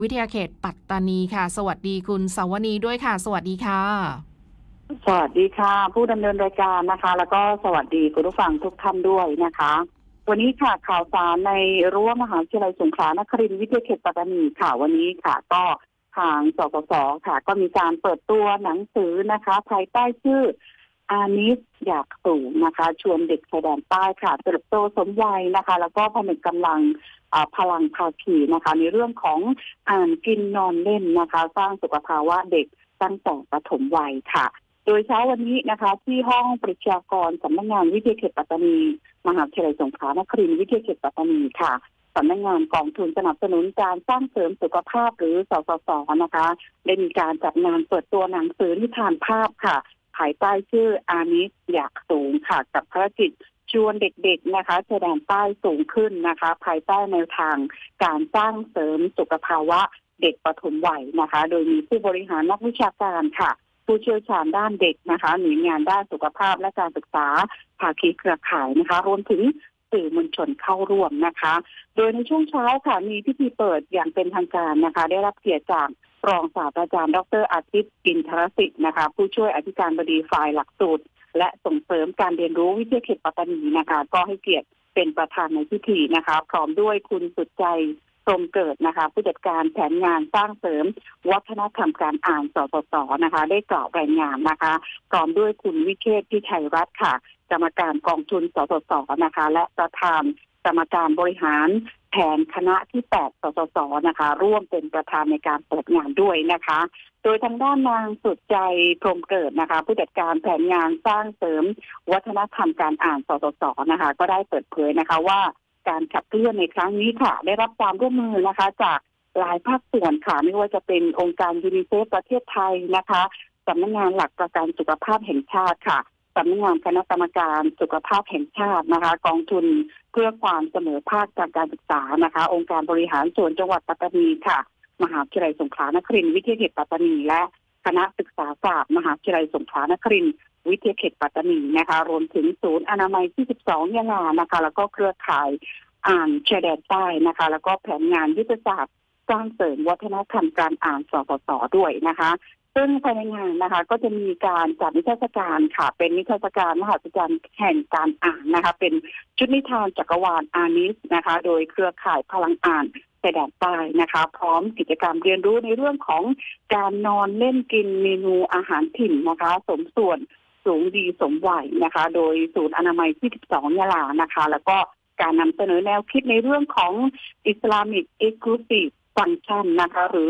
วิทยาเขตปัตตานีค่ะสวัสดีคุณสาวนีด้วยค่ะสวัสดีค่ะสวัสดีค่ะผู้ดำเนินรายการนะคะแล้วก็สวัสดีคุณผู้ฟังทุกท่านด้วยนะคะวันนี้ค่ะข่าวสารในรั้วมหาวิทยาลัยสงขลานครินทร์วิทยาเขตปัตตานีค่ะวันนี้ค่ะก็ทางสสสค่ะก็มีการเปิดตัวหนังสือนะคะภายใต้ชื่ออานิสอยากสูงนะคะชวนเด็กชายแดนใต้ค่ะเติบโตสมวัยนะคะแล้วก็ผนึกกำลังพลังภาคีนะคะในเรื่องของอ่านกินนอนเล่นนะคะสร้างสุขภาวะเด็กตั้งแต่ปฐมวัยค่ะโดยเช้าวันนี้นะคะที่ห้องประชากรสำนักงานวิทยาเขตปัตตานีมหาวิทยาลัยสงขลานครินทร์วิทยาเขตปัตตานีค่ะสำนักงานกองทุนสนับสนุนการสร้างเสริมสุขภาพหรือสสสนะคะได้มีการจัดงานเปิดตัวหนังสือนิทานภาพค่ะภายใต้ชื่ออานิสอยากสูงค่ะกับภารกิจชวนเด็กๆนะคะชายแดนใต้สูงขึ้นนะคะภายใต้แนวทางการสร้างเสริมสุขภาวะเด็กปฐมวัยนะคะโดยมีผู้บริหารนักวิชาการค่ะผู้เชี่ยวชาญด้านเด็กนะคะหน่วยงานด้านสุขภาพและการศึกษาภาคีเครือข่ายนะคะรวมถึงสื่อมวลชนเข้าร่วมนะคะโดยในช่วงเช้าค่ะมีพิธีเปิดอย่างเป็นทางการนะคะได้รับเกียรติจากรองศาสตราจารย์ดร.อาทิตย์อินทรสิทธิ์นะคะผู้ช่วยอธิการบดีฝ่ายหลักสูตรและส่งเสริมการเรียนรู้วิทยาเขตปัตตานีนะคะก็ให้เกียรติเป็นประธานในพิธีนะคะพร้อมด้วยคุณสุดใจพรหมเกิดนะคะผู้จัดการแผนงานสร้างเสริมวัฒนธรรมการอ่านสสสนะคะได้กล่าวรายงานนะคะพร้อมด้วยคุณวิเชษฐ์พิชัยรัตน์ค่ะกรรมการกองทุนสสสนะคะและประธานกรรมการบริหารแผนคณะที่8สสสนะคะร่วมเป็นประธานในการเปิดงานด้วยนะคะโดยทางด้านนางสุดใจพรหมเกิดนะคะผู้จัดการแผนงานสร้างเสริมวัฒนธรรมการอ่านสสสนะคะก็ได้เปิดเผยนะคะว่าการขับเคลื่อนในครั้งนี้ค่ะได้รับความร่วมมือนะคะจากหลายภาคส่วนค่ะไม่ว่าจะเป็นองค์การยูนิเซฟประเทศไทยนะคะสำนักงานหลักประกันสุขภาพแห่งชาติค่ะสำนักงานคณะกรรมการสุขภาพแห่งชาตินะคะกองทุนเพื่อความเสมอภาคทางการศึกษานะคะองค์การบริหารส่วนจังหวัดปัตตานีค่ะมหาวิทยาลัยสงขลานครินทร์วิทยาเขตปัตตานีและคณะศึกษาศาสตร์มหาวิทยาลัยสงขลานครินทร์วิทยาเขตปัตตานีนะคะรวมถึงศูนย์อนามัยที่12ยะลานะคะแล้วก็เครือข่ายอ่านชายแดนใต้นะคะแล้วก็แผนงานยุทธศาสตร์สร้างเสริมวัฒนธรรมการอ่านสสสด้วยนะคะซึ่งภายในงานนะคะก็จะมีการจัดนิทรรศการค่ะเป็นนิทรรศการมหัศจรรย์แห่งการอ่านนะคะเป็นชุดนิทานจักรวาลอานิสนะคะโดยเครือข่ายพลังอ่านชายแดนใต้นะคะพร้อมกิจกรรมเรียนรู้ในเรื่องของการนอนเล่นกินเมนูอาหารถิ่นนะคะสมส่วนสูงดีสมวัยนะคะโดยศูนย์อนามัยที่12ยะลานะคะแล้วก็การนำเสนอแนวคิดในเรื่องของ Islamic Inclusive Function นะคะหรือ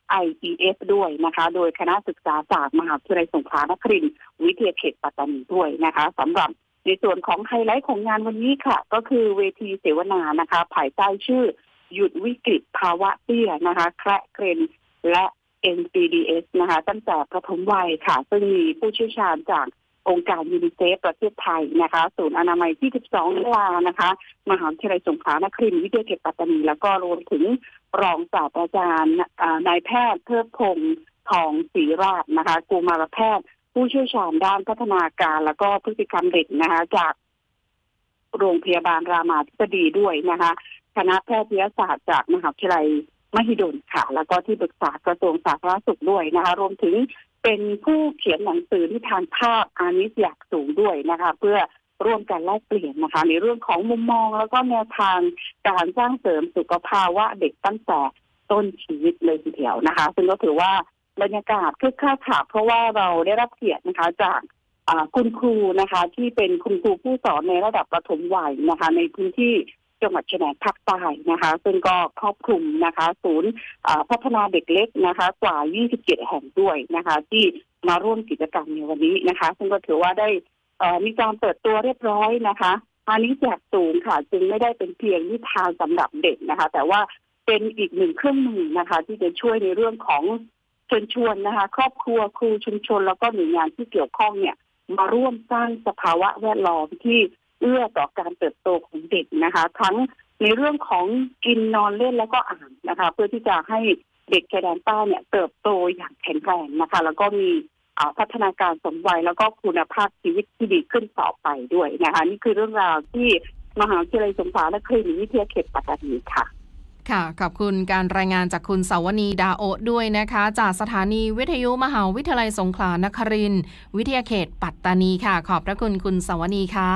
IEF ด้วยนะคะโดยคณะศึกษาศาสตร์มหาวิทยาลัยสงขลานครินทร์วิทยาเขตปัตตานีด้วยนะคะสำหรับในส่วนของไฮไลท์ของงานวันนี้ค่ะก็คือเวทีเสวนานะคะภายใต้ชื่อหยุดวิกฤตภาวะเตี้ยนะคะแคระเกรนและ NCDS นะคะตั้งแต่ประถมวัยค่ะซึ่งมีผู้เชี่ยวชาญจากองค์การยูนิเซฟประเทศไทยนะคะศูนย์อนามัยที่12ยะลานะคะมหาวิทยาลัยสงขลานครินทร์วิทยาเขตปัตตานีแล้วก็รวมถึงรองศาสตราจารย์นายแพทย์เทิดพงษ์ทองศรีราชนะคะกุมารแพทย์ผู้เชี่ยวชาญด้านพัฒนาการแล้วก็พฤติกรรมเด็กนะคะจากโรงพยาบาลรามาธิบดีด้วยนะคะคณะแพทยศาสตร์จากมหาวิทยาลัยมหิดลค่ะแล้วก็ที่ปรึกษากระทรวงสาธารณสุขด้วยนะคะรวมถึงเป็นผู้เขียนหนังสือนิทานภาพอานิสอยากสูงด้วยนะคะเพื่อร่วมกันแลกเปลี่ยนนะคะในเรื่องของมุมมองแล้วก็แนวทางการสร้างเสริมสุขภาวะเด็กตั้งแต่ต้นชีวิตเลยทีเดียวนะคะซึ่งก็ถือว่าบรรยากาศคึกคักค่ะเพราะว่าเราได้รับเกียรตินะคะจากคุณครูนะคะที่เป็นคุณครูผู้สอนในระดับประถมวัยนะคะในพื้นที่จังหวัดชายแดนภาคใต้นะคะซึ่งก็ครอบคลุมนะคะศูนย์พัฒนาเด็กเล็กนะคะกว่า27แห่งด้วยนะคะที่มาร่วมกิจกรรมในวันนี้นะคะซึ่งก็ถือว่าได้มีการเปิดตัวเรียบร้อยนะคะอันนี้แจกสูงค่ะจึงไม่ได้เป็นเพียงนิทานสำหรับเด็กนะคะแต่ว่าเป็นอีกหนึ่งเครื่องมือนะคะที่จะช่วยในเรื่องของเชิญชวนนะคะครอบครัวครูชุมชนแล้วก็หน่วยงานที่เกี่ยวข้องเนี่ยมาร่วมสร้างสภาวะแวดล้อมที่เอื้อต่อการเติบโตของเด็กนะคะทั้งในเรื่องของกินนอนเล่นแล้วก็อ่านนะคะเพื่อที่จะให้เด็กชายแดนใต้เนี่ยเติบโตอย่างแข็งแรงนะคะแล้วก็มีพัฒนาการสมวัยแล้วก็คุณภาพชีวิตที่ดีขึ้นต่อไปด้วยนะคะนี่คือเรื่องราวที่มหาวิทยาลัยสงขลานครินทร์วิทยาเขตปัตตานีค่ะค่ะขอบคุณการรายงานจากคุณเสาวนีดาโอะด้วยนะคะจากสถานีวิทยุมหาวิทยาลัยสงขลานครินทร์วิทยาเขตปัตตานีค่ะขอบพระคุณคุณเสาวนีค่ะ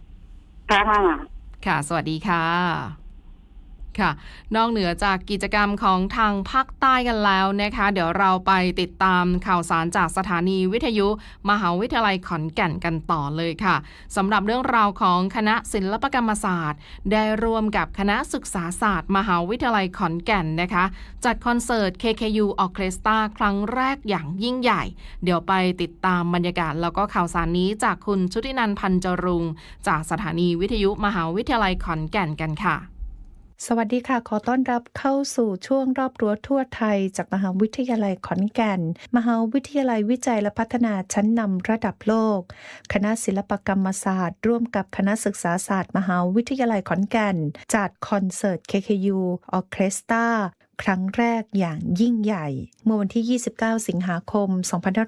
ค่ะสวัสดีค่ะค่ะนอกเหนือจากกิจกรรมของทางภาคใต้กันแล้วนะคะเดี๋ยวเราไปติดตามข่าวสารจากสถานีวิทยุมหาวิทยาลัยขอนแก่นกันต่อเลยค่ะสำหรับเรื่องราวของคณะศิลปกรรมศาสตร์ได้ร่วมกับคณะศึกษาศาสตร์มหาวิทยาลัยขอนแก่นนะคะจัดคอนเสิร์ต KKU Orchestra ครั้งแรกอย่างยิ่งใหญ่เดี๋ยวไปติดตามบรรยากาศแล้วก็ข่าวสารนี้จากคุณชุตินันท์ พันจรุงจากสถานีวิทยุมหาวิทยาลัยขอนแก่นกันค่ะสวัสดีค่ะขอต้อนรับเข้าสู่ช่วงรอบรั้วทั่วไทยจากมหาวิทยาลัยขอนแก่นมหาวิทยาลัยวิจัยและพัฒนาชั้นนำระดับโลกคณะศิลปกรรมศาสตร์ร่วมกับคณะศึกษาศาสตร์มหาวิทยาลัยขอนแก่นจัดคอนเสิร์ต KKU Orchestraครั้งแรกอย่างยิ่งใหญ่เมื่อวันที่ 29 สิงหาคม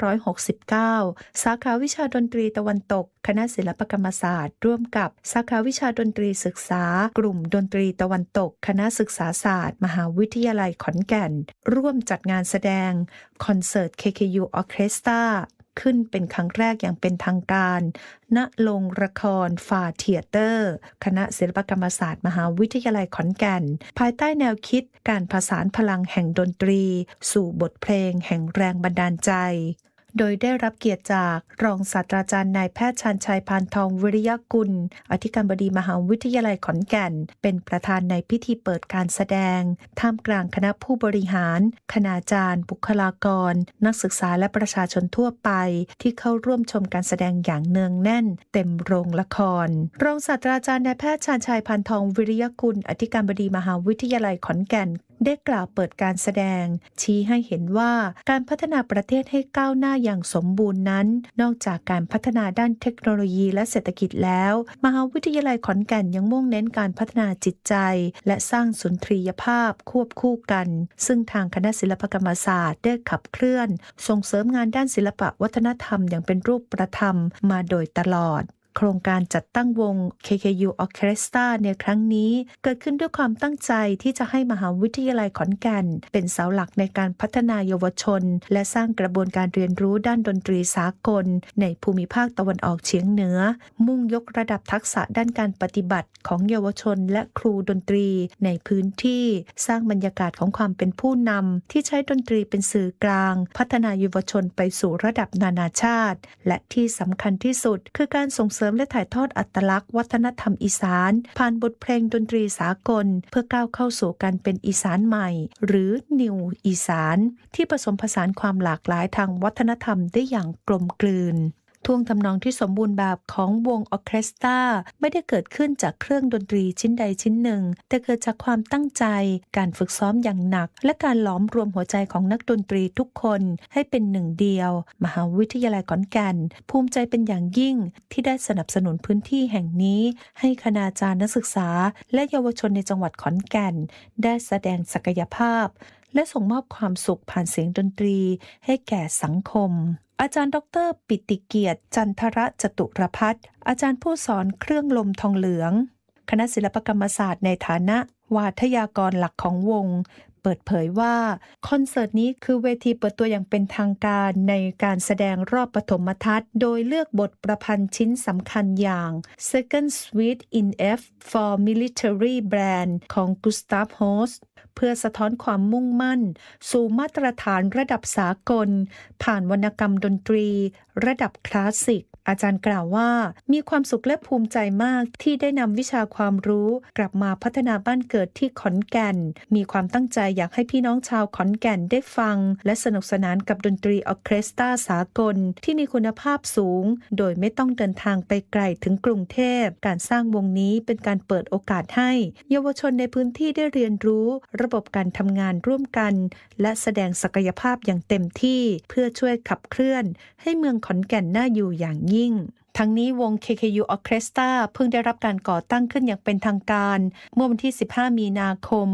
2569 สาขาวิชาดนตรีตะวันตกคณะศิลปกรรมศาสตร์ร่วมกับสาขาวิชาดนตรีศึกษากลุ่มดนตรีตะวันตกคณะศึกษาศาสตร์มหาวิทยาลัยขอนแก่นร่วมจัดงานแสดงคอนเสิร์ต KKU Orchestra ขึ้นเป็นครั้งแรกอย่างเป็นทางการณโรงละครฟาเธียเตอร์คณะศิลปกรรมศาสตร์มหาวิทยาลัยขอนแก่นภายใต้แนวคิดการผสานพลังแห่งดนตรีสู่บทเพลงแห่งแรงบันดาลใจโดยได้รับเกียรติจากรองศาสตราจารย์นายแพทย์ชาญชัย พานทองวิริยกุลอธิการบดีมหาวิทยาลัยขอนแก่นเป็นประธานในพิธีเปิดการแสดงท่ามกลางคณะผู้บริหารคณาจารย์บุคลากรนักศึกษาและประชาชนทั่วไปที่เข้าร่วมชมการแสดงอย่างเนืองแน่นเต็มโรงละครรองศาสตราจารย์นายแพทย์ชาญชัย พานทองวิริยกุลอธิการบดีมหาวิทยาลัยขอนแก่นได้กล่าวเปิดการแสดงชี้ให้เห็นว่าการพัฒนาประเทศให้ก้าวหน้าอย่างสมบูรณ์นั้นนอกจากการพัฒนาด้านเทคโนโลยีและเศรษฐกิจแล้วมหาวิทยาลัยขอนแก่นยังมุ่งเน้นการพัฒนาจิตใจและสร้างสุนทรียภาพควบคู่กันซึ่งทางคณะศิลปกรรมศาสตร์ได้ขับเคลื่อนส่งเสริมงานด้านศิลปวัฒนธรรมอย่างเป็นรูปธรรมมาโดยตลอดโครงการจัดตั้งวง KKU Orchestra ในครั้งนี้เกิดขึ้นด้วยความตั้งใจที่จะให้มหาวิทยาลัยขอนแก่นเป็นเสาหลักในการพัฒนาเยาวชนและสร้างกระบวนการเรียนรู้ด้านดนตรีสากลในภูมิภาคตะวันออกเฉียงเหนือมุ่งยกระดับทักษะด้านการปฏิบัติของเยาวชนและครูดนตรีในพื้นที่สร้างบรรยากาศของความเป็นผู้นำที่ใช้ดนตรีเป็นสื่อกลางพัฒนาเยาวชนไปสู่ระดับนานาชาติและที่สำคัญที่สุดคือการส่งเสริมและถ่ายทอดอัตลักษณ์วัฒนธรรมอีสานผ่านบทเพลงดนตรีสากลเพื่อก้าวเข้าสู่การเป็นอีสานใหม่หรือ New อีสานที่ผสมผสานความหลากหลายทางวัฒนธรรมได้อย่างกลมกลืนท่วงทำนองที่สมบูรณ์แบบของวงออร์เคสตราไม่ได้เกิดขึ้นจากเครื่องดนตรีชิ้นใดชิ้นหนึ่งแต่เกิดจากความตั้งใจการฝึกซ้อมอย่างหนักและการหลอมรวมหัวใจของนักดนตรีทุกคนให้เป็นหนึ่งเดียวมหาวิทยาลัยขอนแก่นภูมิใจเป็นอย่างยิ่งที่ได้สนับสนุนพื้นที่แห่งนี้ให้คณาจารย์นักศึกษาและเยาวชนในจังหวัดขอนแก่นได้แสดงศักยภาพและส่งมอบความสุขผ่านเสียงดนตรีให้แก่สังคมอาจารย์ดร.ปิติเกียรติจันทรจตุรพัฒน์อาจารย์ผู้สอนเครื่องลมทองเหลืองคณะศิลปกรรมศาสตร์ในฐานะวาทยากรหลักของวงเปิดเผยว่าคอนเสิร์ตนี้คือเวทีเปิดตัวอย่างเป็นทางการในการแสดงรอบปฐมทัศน์โดยเลือกบทประพันธ์ชิ้นสำคัญอย่าง Second Suite in F for Military Band ของ Gustav Holst เพื่อสะท้อนความมุ่งมั่นสู่มาตรฐานระดับสากลผ่านวรรณกรรมดนตรีระดับคลาสสิกอาจารย์กล่าวว่ามีความสุขและภูมิใจมากที่ได้นำวิชาความรู้กลับมาพัฒนาบ้านเกิดที่ขอนแก่นมีความตั้งใจอยากให้พี่น้องชาวขอนแก่นได้ฟังและสนุกสนานกับดนตรีออร์เคสตราสากลที่มีคุณภาพสูงโดยไม่ต้องเดินทางไปไกลถึงกรุงเทพการสร้างวงนี้เป็นการเปิดโอกาสให้เยาวชนในพื้นที่ได้เรียนรู้ระบบการทำงานร่วมกันและแสดงศักยภาพอย่างเต็มที่เพื่อช่วยขับเคลื่อนให้เมืองขอนแก่นน่าอยู่อย่างยิ่งทั้งนี้วง KKU Orchestra เพิ่งได้รับการก่อตั้งขึ้นอย่างเป็นทางการเมื่อวันที่ 15 มีนาคม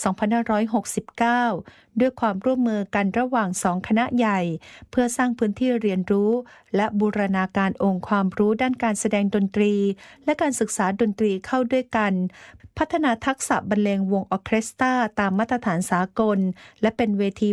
2569 ด้วยความร่วมมือกันระหว่าง2คณะใหญ่เพื่อสร้างพื้นที่เรียนรู้และบูรณาการองค์ความรู้ด้านการแสดงดนตรีและการศึกษาดนตรีเข้าด้วยกันพัฒนาทักษะบรรเลงวงออร์เคสตราตามมาตรฐานสากลและเป็นเวที